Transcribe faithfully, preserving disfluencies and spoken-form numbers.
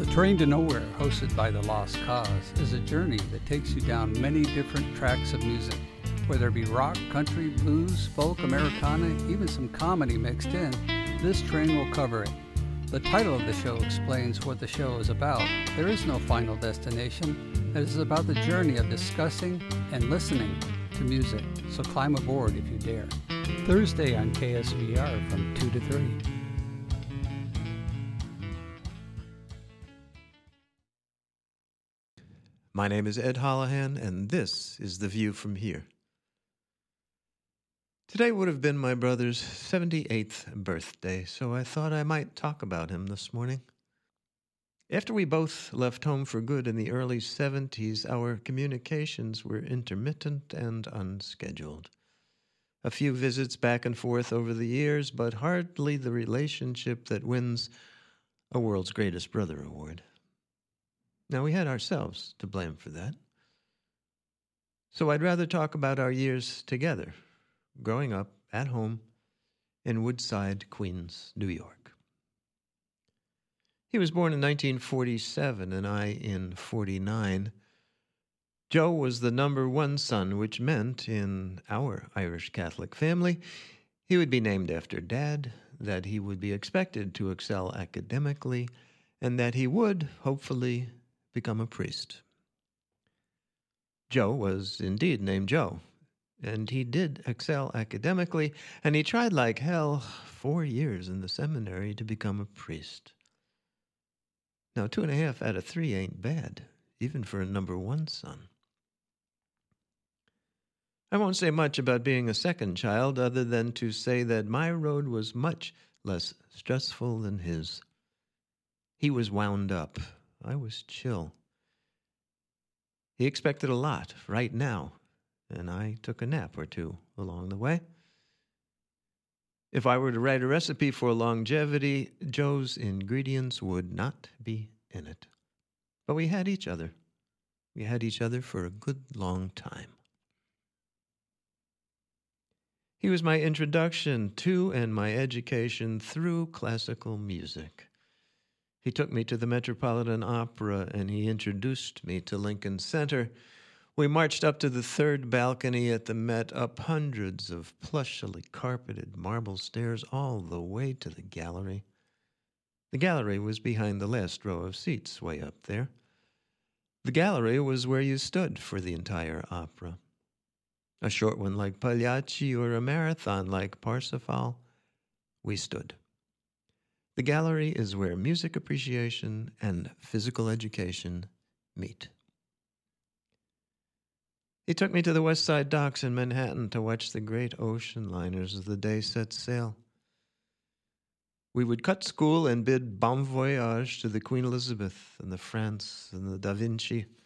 Train to Nowhere, hosted by The Lost Cause, is a journey that takes you down many different tracks of music. Whether it be rock, country, blues, folk, Americana, even some comedy mixed in, this train will cover it. The title of the show explains what the show is about. There is no final destination. It is about the journey of discussing and listening to music. So climb aboard if you dare. Thursday on K S V R from two to three. My name is Ed Holohan, and this is The View from Here. Today would have been my brother's seventy-eighth birthday, so I thought I might talk about him this morning. After we both left home for good in the early seventies, our communications were intermittent and unscheduled. A few visits back and forth over the years, but hardly the relationship that wins a World's Greatest Brother award. Now, we had ourselves to blame for that. So I'd rather talk about our years together, growing up at home in Woodside, Queens, New York. He was born in nineteen forty-seven and I in forty-nine. Joe was the number one son, which meant in our Irish Catholic family, he would be named after Dad, that he would be expected to excel academically, and that he would, hopefully, become a priest. Joe was indeed named Joe, and he did excel academically, and he tried like hell four years in the seminary to become a priest. Now, two and a half out of three ain't bad, even for a number one son. I won't say much about being a second child, other than to say that my road was much less stressful than his. He was wound up. I was chill. He expected a lot right now, and I took a nap or two along the way. If I were to write a recipe for longevity, Joe's ingredients would not be in it. But we had each other. We had each other for a good long time. He was my introduction to and my education through classical music. He took me to the Metropolitan Opera, and he introduced me to Lincoln Center. We marched up to the third balcony at the Met, up hundreds of plushily carpeted marble stairs all the way to the gallery. The gallery was behind the last row of seats way up there. The gallery was where you stood for the entire opera. A short one like Pagliacci or a marathon like Parsifal, we stood. The gallery is where music appreciation and physical education meet. He took me to the West Side docks in Manhattan to watch the great ocean liners as the day set sail. We would cut school and bid bon voyage to the Queen Elizabeth and the France and the Da Vinci.